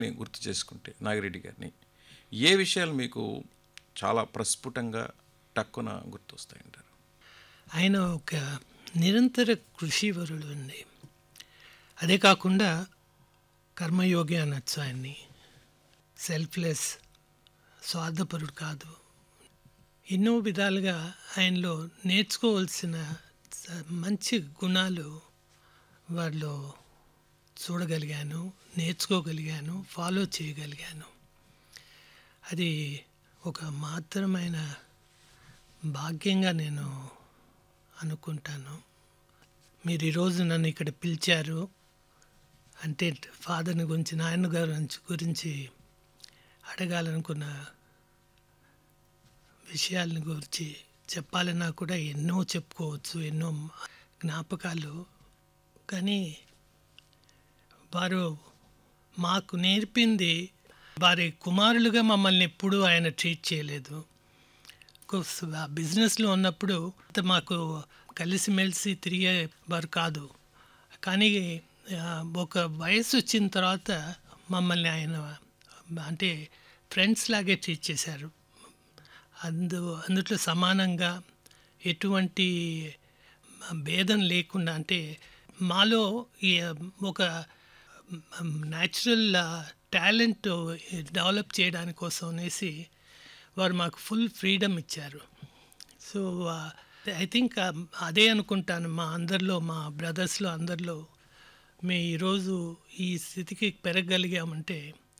గుర్తు చేసుకుంటే నాగిరెడ్డి గారిని ఏ విషయాలు మీకు చాలా ప్రస్ఫుటంగా టక్కున గుర్తొస్తాయంటారు? ఆయన ఒక నిరంతర కృషివరుడు అండి. అదే కాకుండా కర్మయోగి అనొచ్చు ఆయన్ని. సెల్ఫ్లెస్, స్వార్థపరుడు కాదు. ఎన్నో విధాలుగా ఆయనలో నేర్చుకోవాల్సిన మంచి గుణాలు వారిలో చూడగలిగాను, నేర్చుకోగలిగాను, ఫాలో చేయగలిగాను. అది ఒక మాత్రమైన భాగ్యంగా నేను అనుకుంటాను. మీరు ఈరోజు నన్ను ఇక్కడ పిలిచారు అంటే ఫాదర్ని గురించి, నాయన గారి గురించి అడగాలనుకున్న విషయాలను గురించి చెప్పాలన్నా కూడా ఎన్నో చెప్పుకోవచ్చు, ఎన్నో జ్ఞాపకాలు. కానీ వారు మాకు నేర్పింది, వారి కుమారులుగా మమ్మల్ని ఎప్పుడూ ఆయన ట్రీట్ చేయలేదు. ఆ బిజినెస్లో ఉన్నప్పుడు మాకు కలిసిమెలిసి తిరిగేవారు కాదు. కానీ ఒక వయసు వచ్చిన తర్వాత మమ్మల్ని ఆయన అంటే ఫ్రెండ్స్ లాగే ట్రీట్ చేశారు. అందుట్లో సమానంగా ఎటువంటి భేదం లేకుండా, అంటే మాలో ఒక న్యాచురల్ టాలెంట్ డెవలప్ చేయడానికి కోసం అనేసి వారు మాకు ఫుల్ ఫ్రీడమ్ ఇచ్చారు. సో ఐ థింక్ అదే అనుకుంటాను, మా అందరిలో, మా బ్రదర్స్లో అందరిలో మేము ఈరోజు ఈ స్థితికి పెరగగలిగామంటే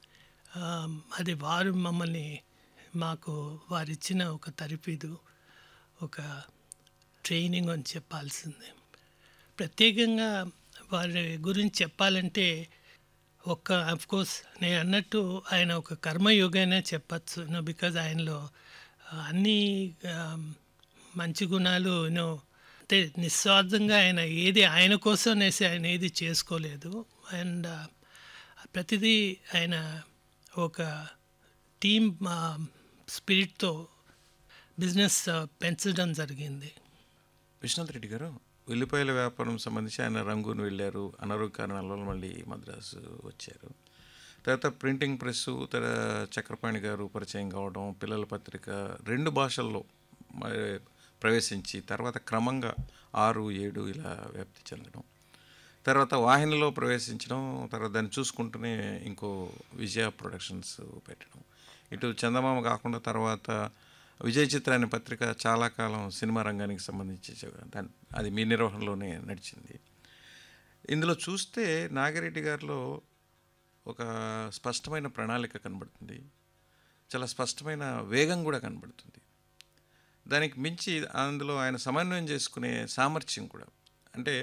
అది వారు మమ్మల్ని, మాకు వారిచ్చిన ఒక తరఫీదు, ఒక ట్రైనింగ్ అని చెప్పాల్సిందే. ప్రత్యేకంగా వారి గురించి చెప్పాలంటే కోర్స్ నేను అన్నట్టు ఆయన ఒక కర్మయోగైనా చెప్పచ్చు. బికాజ్ ఆయనలో అన్ని మంచి గుణాలు అంటే నిస్వార్థంగా ఆయన ఏది ఆయన కోసం అనేసి ఆయన ఏది చేసుకోలేదు. అండ్ ప్రతిదీ ఆయన ఒక టీమ్ స్పిరిట్తో బిజినెస్ పెంచడం జరిగింది. విశ్వనాథ్ రెడ్డి గారు, ఉల్లిపాయల వ్యాపారం సంబంధించి ఆయన రంగూన్ వెళ్ళారు, అనారోగ్య కారణాల వల్ల మళ్ళీ మద్రాసు వచ్చారు. తర్వాత ప్రింటింగ్ ప్రెస్సు, చక్రపాణి గారు పరిచయం కావడం, పిల్లల పత్రిక 2 భాషల్లో ప్రవేశించి తర్వాత క్రమంగా 6, 7 ఇలా వ్యాప్తి చెందడం, తర్వాత వాహినిలో ప్రవేశించడం, తర్వాత దాన్ని చూసుకుంటూనే ఇంకో విజయ ప్రొడక్షన్స్ పెట్టడం, ఇటు చందమామ కాకుండా తర్వాత విజయ చిత్ర అనే పత్రిక చాలా కాలం సినిమా రంగానికి సంబంధించి అది మీ నిర్వహణలోనే నడిచింది. ఇందులో చూస్తే నాగిరెడ్డి గారిలో ఒక స్పష్టమైన ప్రణాళిక కనబడుతుంది, చాలా స్పష్టమైన వేగం కూడా కనబడుతుంది. దానికి మించి అందులో ఆయన సమన్వయం చేసుకునే సామర్థ్యం కూడా. అంటే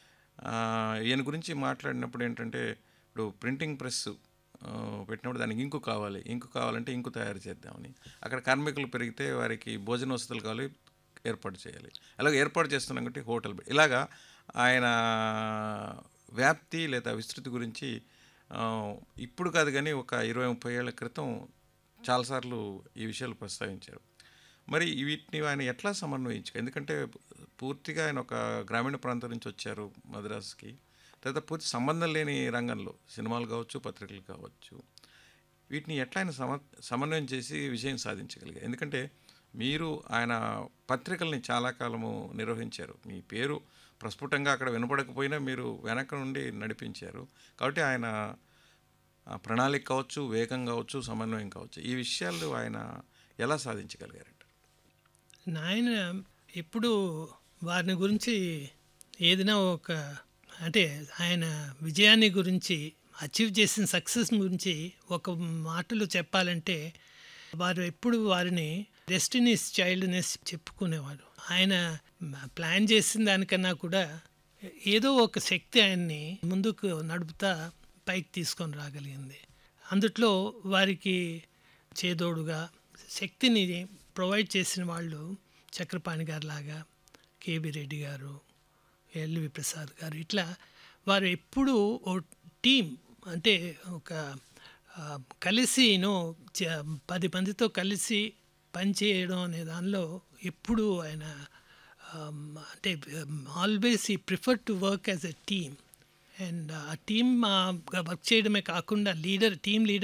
ఈయన గురించి మాట్లాడినప్పుడు ఏంటంటే, ఇప్పుడు ప్రింటింగ్ ప్రెస్ పెట్టినప్పుడు దానికి ఇంకు కావాలంటే ఇంకు తయారు చేద్దామని, అక్కడ కార్మికులు పెరిగితే వారికి భోజన వసతులు కావాలి, ఏర్పాటు చేయాలి, అలాగే ఏర్పాటు చేస్తున్నాం కాబట్టి హోటల్, ఇలాగా ఆయన వ్యాప్తి లేదా విస్తృతి గురించి ఇప్పుడు కాదు కానీ ఒక 20-30 ఏళ్ల క్రితం చాలాసార్లు ఈ విషయాలు ప్రస్తావించారు. మరి వీటిని ఆయన ఎట్లా సమన్వయించారు? ఎందుకంటే పూర్తిగా ఆయన ఒక గ్రామీణ ప్రాంతం నుంచి వచ్చారు మద్రాసుకి, తర్వాత పూర్తి సంబంధం లేని రంగంలో సినిమాలు కావచ్చు, పత్రికలు కావచ్చు, వీటిని ఎట్లా ఆయన సమన్వయం చేసి విజయం సాధించగలిగారు? ఎందుకంటే మీరు ఆయన పత్రికల్ని చాలా కాలము నిర్వహించారు, మీ పేరు ప్రస్ఫుటంగా అక్కడ వినపడకపోయినా మీరు వెనక నుండి నడిపించారు. కాబట్టి ఆయన ప్రణాళిక కావచ్చు, వేగం కావచ్చు, సమన్వయం కావచ్చు, ఈ విషయాలు ఆయన ఎలా సాధించగలిగారంట? నాయన ఎప్పుడు వారిని గురించి ఏదైనా ఒక, అంటే ఆయన విజయాన్ని గురించి, అచీవ్ చేసిన సక్సెస్ గురించి ఒక మాటలో చెప్పాలంటే, వారు ఎప్పుడు వారిని డెస్టినీస్ చైల్డ్ అనేసి చెప్పుకునేవారు. ఆయన ప్లాన్ చేసిన దానికన్నా కూడా ఏదో ఒక శక్తి ఆయన్ని ముందుకు నడుపుతా పైకి తీసుకొని రాగలిగింది. అందుట్లో వారికి చేదోడుగా శక్తిని ప్రొవైడ్ చేసిన వాళ్ళు చక్రపాణి గారు లాగా, కేబి రెడ్డి గారు, ఎల్వి ప్రసాద్ గారు, ఇట్లా వారు ఎప్పుడూ ఓ టీం, అంటే ఒక కలిసి 10 మందితో కలిసి పనిచేయడం అనే దానిలో ఎప్పుడూ ఆయన అంటే ఆల్వేస్ ఈ prefer to work as a team and ఆ టీమ్ వర్క్ చేయడమే కాకుండా టీమ్ లీడర్